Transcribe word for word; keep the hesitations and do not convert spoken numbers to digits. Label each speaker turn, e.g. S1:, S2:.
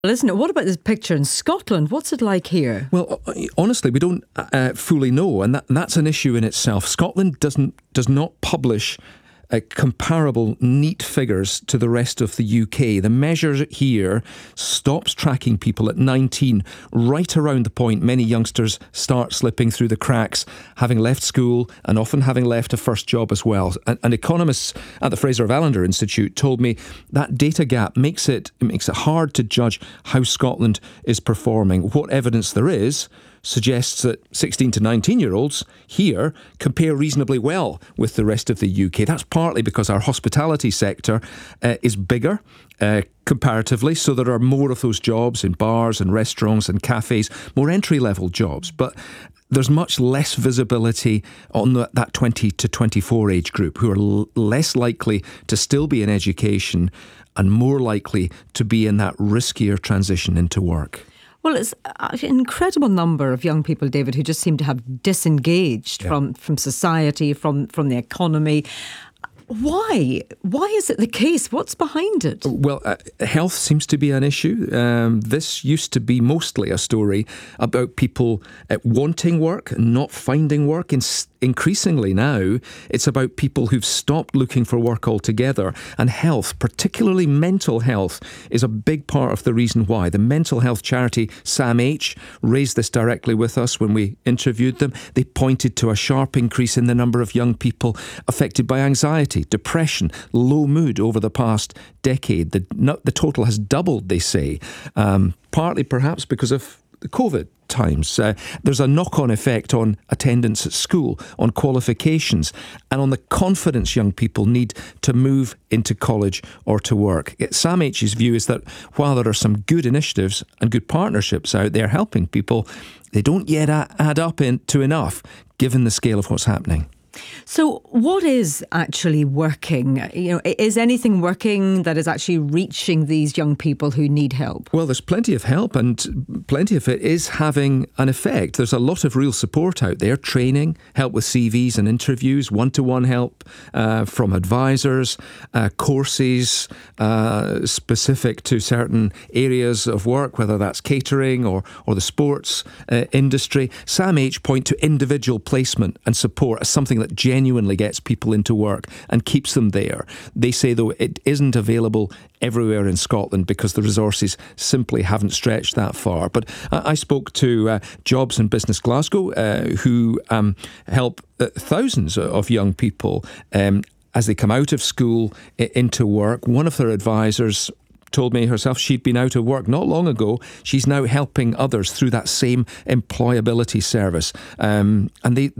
S1: Well, isn't it? What about this picture in Scotland? What's it like here?
S2: Well, honestly, we don't uh, fully know, and that, that's an issue in itself. Scotland doesn't does not publish Uh, comparable neat figures to the rest of the U K. The measure here stops tracking people at nineteen, right around the point many youngsters start slipping through the cracks, having left school and often having left a first job as well. And, and economists at the Fraser of Allender Institute told me that data gap makes it, it makes it hard to judge how Scotland is performing. What evidence there is suggests that sixteen to nineteen year olds here compare reasonably well with the rest of the U K. That's partly because our hospitality sector uh, is bigger uh, comparatively, so there are more of those jobs in bars and restaurants and cafes, more entry level jobs. But there's much less visibility on the, that twenty to twenty-four age group, who are l- less likely to still be in education and more likely to be in that riskier transition into work.
S1: Well, it's an incredible number of young people, David, who just seem to have disengaged yeah. from, from society, from, from the economy. Why? Why is it the case? What's behind it?
S2: Well, uh, health seems to be an issue. Um, this used to be mostly a story about people uh, wanting work, not finding work. In- increasingly now, it's about people who've stopped looking for work altogether. And health, particularly mental health, is a big part of the reason why. The mental health charity SAMH raised this directly with us when we interviewed them. They pointed to a sharp increase in the number of young people affected by anxiety, depression, low mood over the past decade. The, the total has doubled, they say, um, partly perhaps because of the COVID times. Uh, there's a knock-on effect on attendance at school, on qualifications, and on the confidence young people need to move into college or to work. SAMH's view is that while there are some good initiatives and good partnerships out there helping people, they don't yet add up into enough given the scale of what's happening.
S1: So what is actually working? You know, is anything working that is actually reaching these young people who need help?
S2: Well, there's plenty of help, and plenty of it is having an effect. There's a lot of real support out there, training, help with C Vs and interviews, one-to-one help uh, from advisors, uh, courses uh, specific to certain areas of work, whether that's catering or, or the sports uh, industry. SAMH point to individual placement and support as something that genuinely gets people into work and keeps them there. They say, though, it isn't available everywhere in Scotland because the resources simply haven't stretched that far. But I, I spoke to uh, Jobs and Business Glasgow, uh, who um, help uh, thousands of young people um, as they come out of school into work. One of their advisors told me herself she'd been out of work not long ago. She's now helping others through that same employability service. Um, and they,